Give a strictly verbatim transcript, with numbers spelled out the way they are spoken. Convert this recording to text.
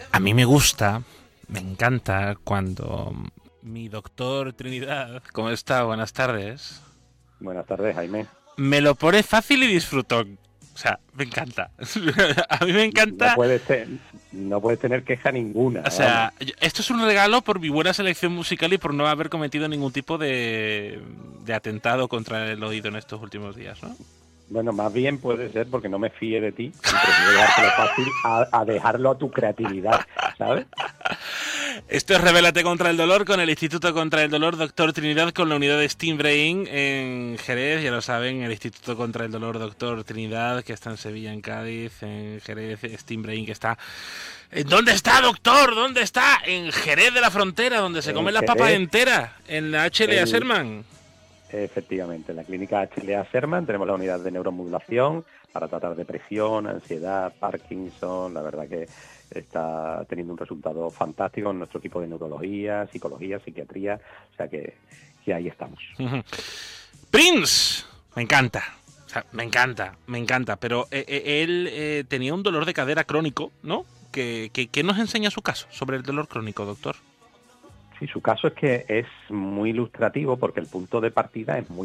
A mí me gusta, me encanta cuando mi doctor Trinidad, ¿cómo está? Buenas tardes. Buenas tardes, Jaime. Me lo pone fácil y disfrutón. O sea, me encanta. A mí me No encanta. puedes, te- no puedes tener queja ninguna, O vamos. sea, esto es un regalo por mi buena selección musical y por no haber cometido ningún tipo de, de atentado contra el oído en estos últimos días, ¿no? Bueno, más bien puede ser porque no me fíe de ti y prefiero dejártelo fácil a, a dejarlo a tu creatividad, ¿sabes? Esto es Rebélate contra el Dolor con el Instituto contra el Dolor Doctor Trinidad con la unidad de Steam Brain en Jerez, ya lo saben, el Instituto contra el Dolor Doctor Trinidad que está en Sevilla, en Cádiz, en Jerez, Steam Brain que está... ¿Dónde está, doctor? ¿Dónde está? En Jerez de la Frontera, donde se En comen las papas Jerez, enteras, en la H L A el, Sherman. efectivamente, en la clínica H L A Sherman tenemos la unidad de neuromodulación para tratar depresión, ansiedad, Parkinson. La verdad que está teniendo un resultado fantástico en nuestro equipo de neurología, psicología, psiquiatría. O sea que, que ahí estamos. Prince, me encanta. O sea, me encanta, me encanta. Pero eh, eh, él eh, tenía un dolor de cadera crónico, ¿no? ¿Qué, qué, qué nos enseña su caso sobre el dolor crónico, doctor? Sí, su caso es que es muy ilustrativo porque el punto de partida es muy